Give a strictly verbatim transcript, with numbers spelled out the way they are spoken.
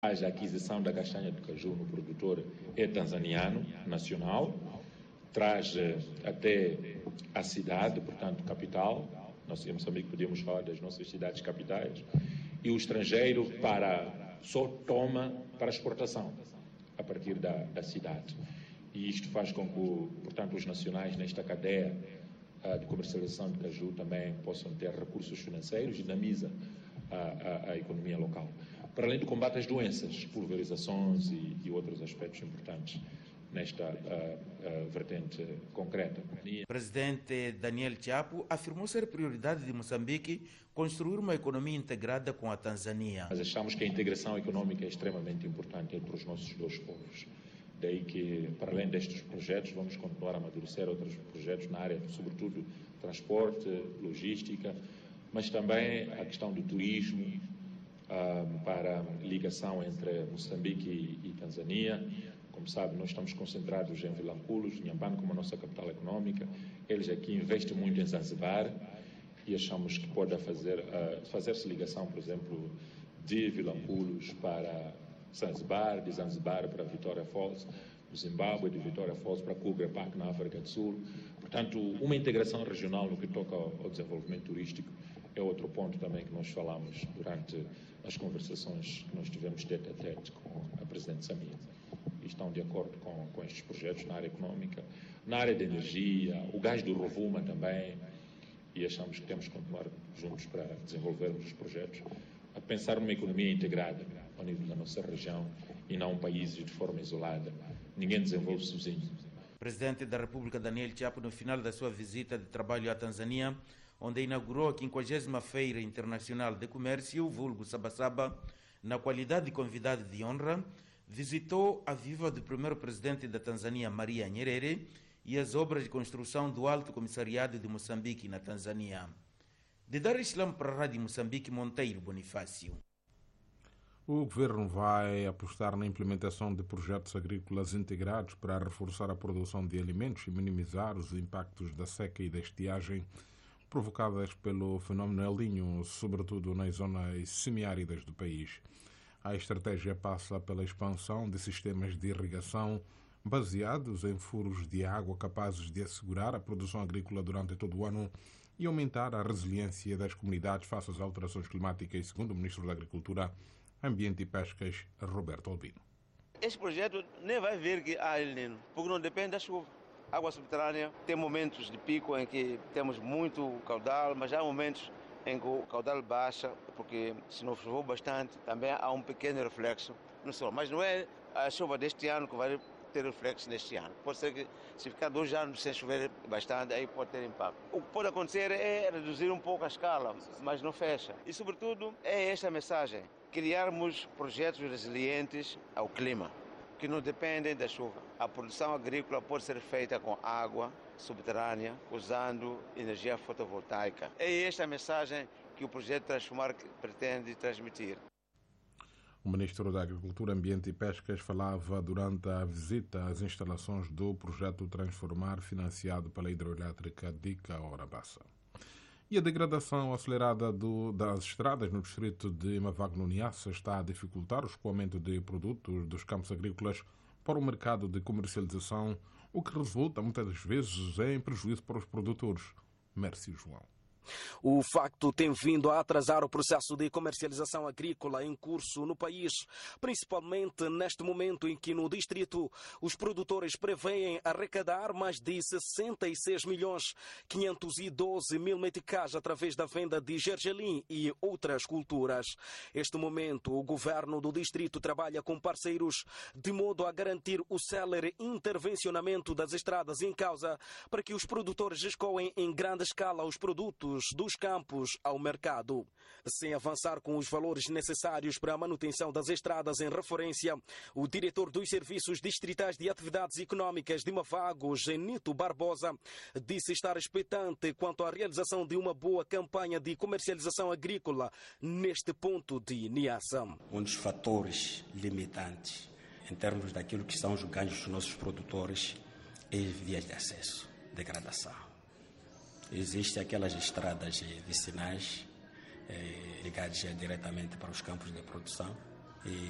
A aquisição da castanha de caju no produtor é tanzaniano, nacional, traz até a cidade, portanto, capital. Nós em Moçambique podemos falar das nossas cidades capitais, e o estrangeiro para, só toma para exportação a partir da, da cidade. E isto faz com que, portanto, os nacionais nesta cadeia uh, de comercialização de caju também possam ter recursos financeiros e dinamiza a, a, a economia local. Para além do combate às doenças, pulverizações e, e outros aspectos importantes nesta uh, uh, vertente concreta. O presidente Daniel Chapo afirmou ser prioridade de Moçambique construir uma economia integrada com a Tanzânia. Mas achamos que a integração econômica é extremamente importante entre os nossos dois povos. Daí que, para além destes projetos, vamos continuar a amadurecer outros projetos na área, sobretudo transporte, logística, mas também a questão do turismo, uh, para ligação entre Moçambique e, e Tanzânia. Como sabe, nós estamos concentrados em Vilanculos, Inhambane como a nossa capital econômica. Eles aqui investem muito em Zanzibar e achamos que pode fazer, uh, fazer-se ligação, por exemplo, de Vilanculos para Zanzibar, de Zanzibar para Vitória Falls, do Zimbábue, de Vitória Falls para Kruger Park, na África do Sul. Portanto, uma integração regional no que toca ao, ao desenvolvimento turístico é outro ponto também que nós falamos durante as conversações que nós tivemos tete a tete com a Presidente Samia. Estão de acordo com, com estes projetos na área econômica, na área de energia, o gás do Rovuma também, e achamos que temos que continuar juntos para desenvolvermos os projetos, a pensar numa economia integrada ao nível da nossa região e não países de forma isolada. Ninguém desenvolve sozinho. O presidente da República, Daniel Chapo, no final da sua visita de trabalho à Tanzânia, onde inaugurou a quinquagésima Feira Internacional de Comércio, vulgo Sabasaba, na qualidade de convidado de honra, visitou a viva do primeiro presidente da Tanzânia, Maria Nyerere, e as obras de construção do Alto Comissariado de Moçambique na Tanzânia. De Dar es Salaam para a Rádio Moçambique, Monteiro Bonifácio. O governo vai apostar na implementação de projetos agrícolas integrados para reforçar a produção de alimentos e minimizar os impactos da seca e da estiagem provocadas pelo fenómeno El Niño, sobretudo nas zonas semiáridas do país. A estratégia passa pela expansão de sistemas de irrigação baseados em furos de água capazes de assegurar a produção agrícola durante todo o ano e aumentar a resiliência das comunidades face às alterações climáticas, segundo o Ministro da Agricultura, Ambiente e Pescas, Roberto Albino. Este projeto nem vai vir que há El Niño, porque não depende da chuva. Água subterrânea tem momentos de pico em que temos muito caudal, mas há momentos em que o caudal baixa, porque se não choveu bastante, também há um pequeno reflexo no solo. Mas não é a chuva deste ano que vai ter reflexo neste ano. Pode ser que se ficar dois anos sem chover bastante, aí pode ter impacto. O que pode acontecer é reduzir um pouco a escala, mas não fecha. E, sobretudo, é esta a mensagem: criarmos projetos resilientes ao clima, que não dependem da chuva. A produção agrícola pode ser feita com água subterrânea, usando energia fotovoltaica. É esta a mensagem que o projeto Transformar pretende transmitir. O Ministro da Agricultura, Ambiente e Pescas falava durante a visita às instalações do projeto Transformar, financiado pela hidroelétrica de Caorabassa. E a degradação acelerada do, das estradas no distrito de Mavagno Niassa está a dificultar o escoamento de produtos dos campos agrícolas para o mercado de comercialização, o que resulta muitas das vezes em prejuízo para os produtores. Mércio João. O facto tem vindo a atrasar o processo de comercialização agrícola em curso no país, principalmente neste momento em que no distrito os produtores prevêem arrecadar mais de sessenta e seis milhões quinhentos e doze mil meticais através da venda de gergelim e outras culturas. Este momento, o governo do distrito trabalha com parceiros de modo a garantir o célere intervencionamento das estradas em causa para que os produtores escoem em grande escala os produtos dos campos ao mercado. Sem avançar com os valores necessários para a manutenção das estradas em referência, o diretor dos Serviços Distritais de Atividades Económicas de Mavago, Genito Barbosa, disse estar expectante quanto à realização de uma boa campanha de comercialização agrícola neste ponto de Niassa. Um dos fatores limitantes em termos daquilo que são os ganhos dos nossos produtores é vias de acesso, degradação. Existem aquelas estradas vicinais eh, ligadas diretamente para os campos de produção e